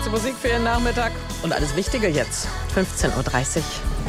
beste Musik für Ihren Nachmittag und alles Wichtige jetzt. 15:30 Uhr.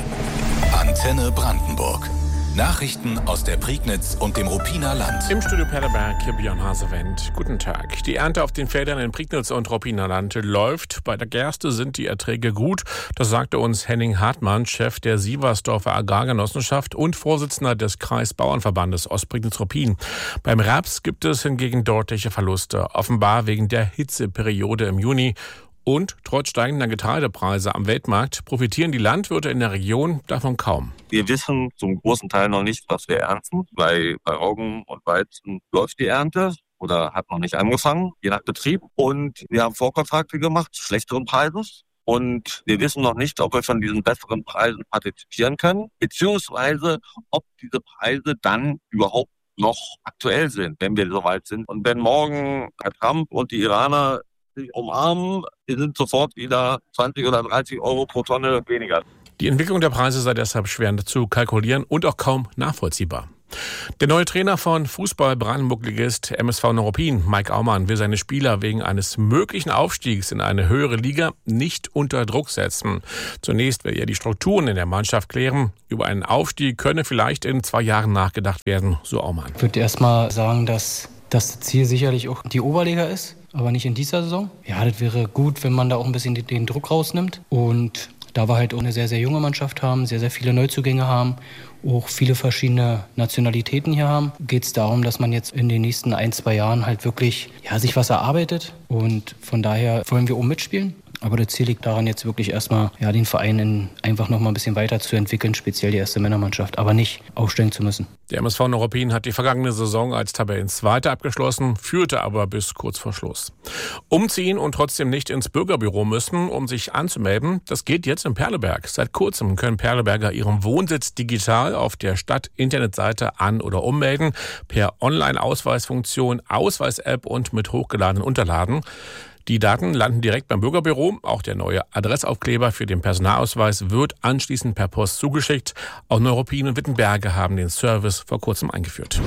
Antenne Brandenburg. Nachrichten aus der Prignitz und dem Ruppiner Land. Im Studio Perleberg, Björn Hasewendt. Guten Tag. Die Ernte auf den Feldern in Prignitz und Ruppiner Land läuft. Bei der Gerste sind die Erträge gut. Das sagte uns Henning Hartmann, Chef der Sieversdorfer Agrargenossenschaft und Vorsitzender des Kreisbauernverbandes Ostprignitz-Ruppin. Beim Raps gibt es hingegen deutliche Verluste, offenbar wegen der Hitzeperiode im Juni. Und trotz steigender Getreidepreise am Weltmarkt profitieren die Landwirte in der Region davon kaum. Wir wissen zum großen Teil noch nicht, was wir ernten. Bei Roggen und Weizen läuft die Ernte oder hat noch nicht angefangen, je nach Betrieb. Und wir haben Vorkontrakte gemacht, schlechteren Preises. Und wir wissen noch nicht, ob wir von diesen besseren Preisen partizipieren können, beziehungsweise ob diese Preise dann überhaupt noch aktuell sind, wenn wir soweit sind. Und wenn morgen Herr Trump und die Iraner sich umarmen, sind sofort wieder 20 oder 30 Euro pro Tonne weniger. Die Entwicklung der Preise sei deshalb schwer zu kalkulieren und auch kaum nachvollziehbar. Der neue Trainer von Fußball-Brandenburg-Ligist MSV Neuruppin, Mike Aumann, will seine Spieler wegen eines möglichen Aufstiegs in eine höhere Liga nicht unter Druck setzen. Zunächst will er die Strukturen in der Mannschaft klären. Über einen Aufstieg könne vielleicht in 2 Jahren nachgedacht werden, so Aumann. Ich würde erst mal sagen, dass das Ziel sicherlich auch die Oberliga ist, aber nicht in dieser Saison. Ja, das wäre gut, wenn man da auch ein bisschen den Druck rausnimmt. Und da wir halt auch eine sehr, sehr junge Mannschaft haben, sehr, sehr viele Neuzugänge haben, auch viele verschiedene Nationalitäten hier haben, geht es darum, dass man jetzt in den nächsten 1-2 Jahren halt wirklich sich was erarbeitet. Und von daher wollen wir auch mitspielen. Aber das Ziel liegt daran, jetzt wirklich erstmal den Verein einfach noch mal ein bisschen weiterzuentwickeln, speziell die erste Männermannschaft, aber nicht aufsteigen zu müssen. Der MSV Neuruppin hat die vergangene Saison als Tabellenzweiter abgeschlossen, führte aber bis kurz vor Schluss. Umziehen und trotzdem nicht ins Bürgerbüro müssen, um sich anzumelden, das geht jetzt in Perleberg. Seit kurzem können Perleberger ihren Wohnsitz digital auf der Stadt-Internetseite an- oder ummelden, per Online-Ausweisfunktion, Ausweis-App und mit hochgeladenen Unterlagen. Die Daten landen direkt beim Bürgerbüro. Auch der neue Adressaufkleber für den Personalausweis wird anschließend per Post zugeschickt. Auch Neuruppin und Wittenberge haben den Service vor kurzem eingeführt.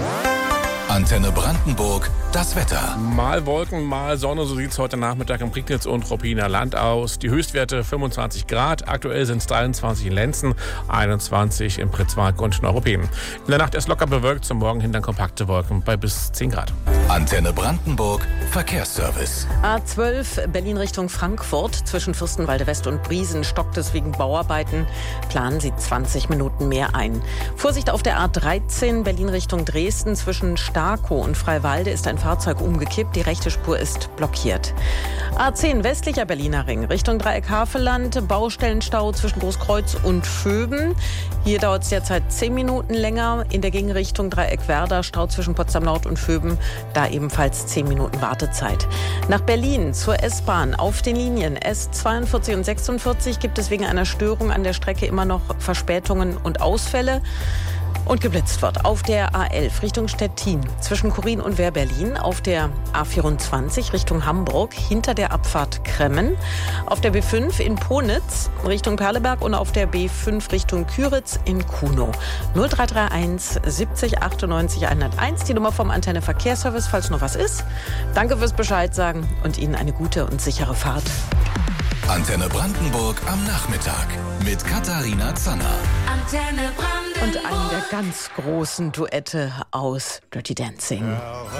Antenne Brandenburg, das Wetter. Mal Wolken, mal Sonne, so sieht es heute Nachmittag im Prignitz und Ruppiner Land aus. Die Höchstwerte 25 Grad, aktuell sind es 23 in Lenzen, 21 in Pritzwalk und Neuruppin. In der Nacht ist locker bewölkt, zum Morgen hin dann kompakte Wolken bei bis 10 Grad. Antenne Brandenburg, Verkehrsservice. A12 Berlin Richtung Frankfurt. Zwischen Fürstenwalde West und Briesen stockt es wegen Bauarbeiten. Planen Sie 20 Minuten mehr ein. Vorsicht auf der A13 Berlin Richtung Dresden. Zwischen Starkow und Freiwalde ist ein Fahrzeug umgekippt. Die rechte Spur ist blockiert. A10 westlicher Berliner Ring Richtung Dreieck Havelland. Baustellenstau zwischen Großkreuz und Vöben. Hier dauert es derzeit 10 Minuten länger. In der Gegenrichtung Dreieck Werder Stau zwischen Potsdam Nord und Vöben. Da ebenfalls 10 Minuten Wartezeit. Nach Berlin zur S-Bahn auf den Linien S42 und 46 gibt es wegen einer Störung an der Strecke immer noch Verspätungen und Ausfälle. Und geblitzt wird auf der A11 Richtung Stettin zwischen Kurin und Wehr-Berlin, auf der A24 Richtung Hamburg hinter der Abfahrt Kremmen, auf der B5 in Ponitz Richtung Perleberg und auf der B5 Richtung Küritz in Kunow. 0331 70 98 101, die Nummer vom Antenne Verkehrsservice, falls noch was ist. Danke fürs Bescheid sagen und Ihnen eine gute und sichere Fahrt. Antenne Brandenburg am Nachmittag mit Katharina Zanner. Und einen der ganz großen Duette aus Dirty Dancing.